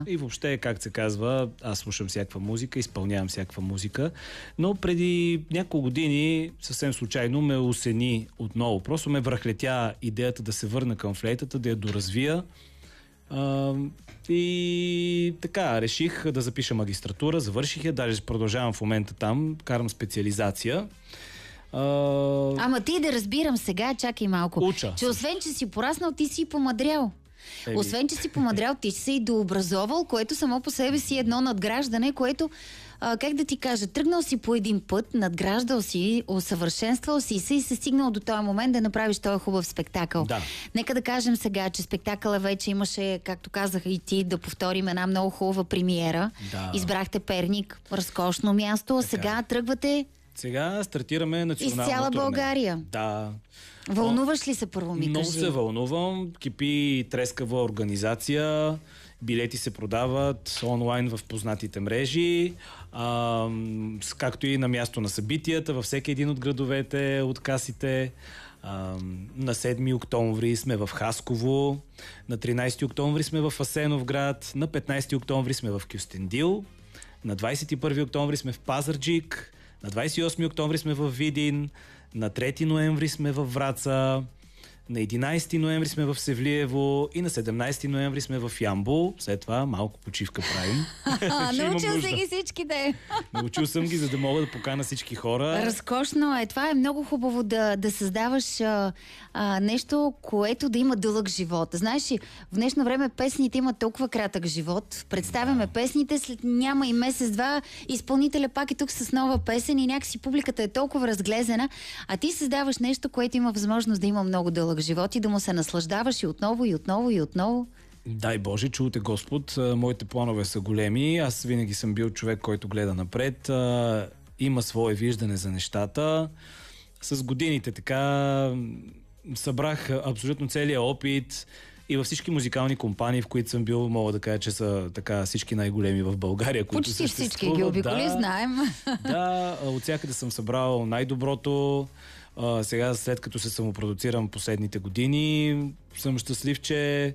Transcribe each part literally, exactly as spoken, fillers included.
И въобще, как се казва, аз слушам всякаква музика, изпълнявам всякаква музика, но преди няколко години съвсем случайно ме осени отново. Просто ме връхлетя идеята да се върна към флейтата, да я доразвия. А, и така, реших да запиша магистратура, завърших я, даже продължавам в момента там, карам специализация. А... Ама ти да разбирам сега, чакай малко, Уча. че освен, че си пораснал, ти си помадрял. Еми. Освен, че си помадрял, ти си се и дообразовал, което само по себе си е едно надграждане, което, а, как да ти кажа, тръгнал си по един път, надграждал си, усъвършенствал си се и се стигнал до този момент да направиш този хубав спектакъл. Да. Нека да кажем сега, че спектакъла вече имаше, както казаха и ти, да повторим една много хубава премиера. Да. Избрахте Перник, разкошно място, а сега тръгвате Сега стартираме национално из цяла турне. България. Да. Вълнуваш ли се, първо ми Много кажи? се вълнувам. Кипи трескава организация. Билети се продават онлайн в познатите мрежи, а, както и на място на събитията, във всеки един от градовете, от касите. А, на седми октомври сме в Хасково, на тринайсети октомври сме в Асеновград, на петнайсети октомври сме в Кюстендил, на двайсет и първи октомври сме в Пазарджик, на двайсет и осми октомври сме в Видин, на трети ноември сме в Враца, на единайсети ноември сме в Севлиево и на седемнайсети ноември сме в Ямбол. След това малко почивка правим. Ще имам Научил нужда. се ги всичките. Научил съм ги, за да мога да покана всички хора. Разкошно е. Това е много хубаво да, да създаваш а, а, нещо, което да има дълъг живот. Знаеш ли, в днешно време песните имат толкова кратък живот. Представяме да. песните, след няма и месец-два изпълнителя пак е тук с нова песен и някакси публиката е толкова разглезена, а ти създаваш нещо, което има възможност да има много дълъг живот и да му се наслаждаваш и отново, и отново, и отново. Дай Боже, чувате Господ. Моите планове са големи. Аз винаги съм бил човек, който гледа напред. Има свое виждане за нещата. С годините така събрах абсолютно целия опит и във всички музикални компании, в които съм бил, мога да кажа, че са така всички най-големи в България, които почти всички ги обиколи, да, знаем. Да, от всякъде съм събрал най-доброто. Uh, сега, след като се самопродуцирам последните години, съм щастлив, че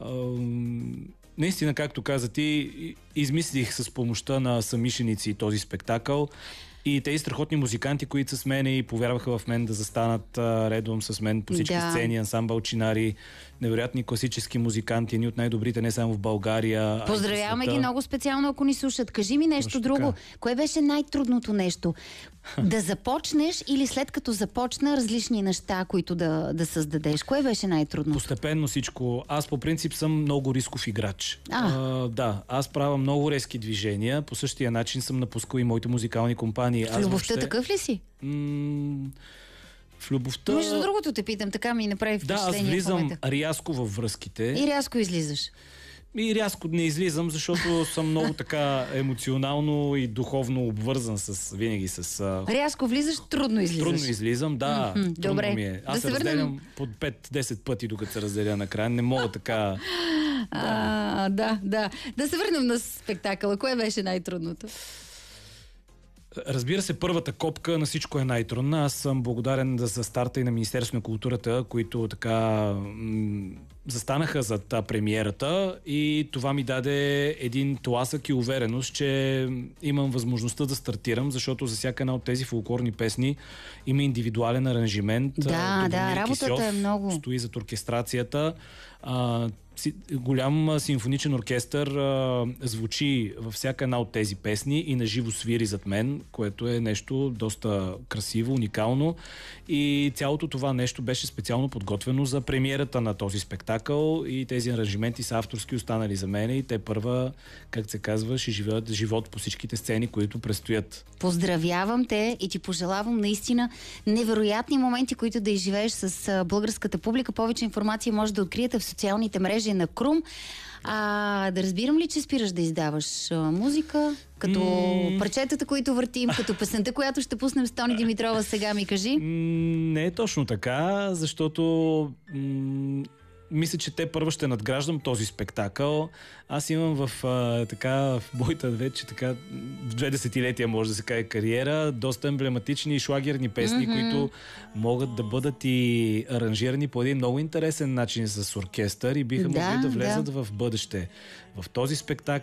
uh, наистина, както каза ти, измислих с помощта на съмишленици този спектакъл и тези страхотни музиканти, които са с мен и повярваха в мен да застанат uh, редом с мен по всички да. сцени, ансамбъл Чинари, невероятни класически музиканти, едни от най-добрите не само в България. Поздравяваме ги много специално, ако ни слушат. Кажи ми нещо Точно друго. така. Кое беше най-трудното нещо? Да започнеш или след като започна различни неща, които да, да създадеш? Кое беше най-трудното? Постепенно всичко. Аз по принцип съм много рисков играч. А. А, да, аз правя много резки движения. По същия начин съм напускал и моите музикални компании. В Аз любовта въобще, такъв ли си? м- в любовта... Между другото те питам, така ми направи Да, аз впечатление в влизам момента. рязко във връзките. И рязко излизаш. И рязко не излизам, защото съм много така емоционално и духовно обвързан с, винаги с... а, Рязко влизаш, трудно излизаш. Трудно излизам, да. Мгм, трудно добре. ми е. Аз Да се се върнем- разделям под пет-десет пъти, докато се разделя накрая. Не мога така... А, да, да. Да се върнем на спектакъла. Кое беше най-трудното? Разбира се, първата копка на всичко е най-трудна. Аз съм благодарен за старта и на Министерството на културата, които така м- застанаха за та премиерата и това ми даде един тласък и увереност, че имам възможността да стартирам, защото за всяка една от тези фолклорни песни има индивидуален аранжимент. Да, Добромир да, работата Кисьов е много. стои зад оркестрацията. А, си- голям а, симфоничен оркестър а, звучи във всяка една от тези песни и на живо свири зад мен, което е нещо доста красиво, уникално и цялото това нещо беше специално подготвено за премиерата на този спектакъл и тези аранжименти са авторски останали за мен и те първа, как се казва, ще живеят живот по всичките сцени, които предстоят. Поздравявам те и ти пожелавам наистина невероятни моменти, които да изживееш с а, българската публика. Повече информация може да откриете в социалните мрежи на Крум. А да разбирам ли, че спираш да издаваш а, музика? Като М. парчетата, които въртим, като песента, която ще пуснем с Тони Димитрова сега, ми кажи? М, Не е точно така, защото м- мисля, че те първо ще надграждам този спектакъл. Аз имам в а, така в моята вече така в две десетилетия, може да се каже, кариера, доста емблематични и шлагерни песни, Мгм. които могат да бъдат и аранжирани по един много интересен начин с оркестър и биха Да, могли да влезат да. в бъдеще. В този спектакъл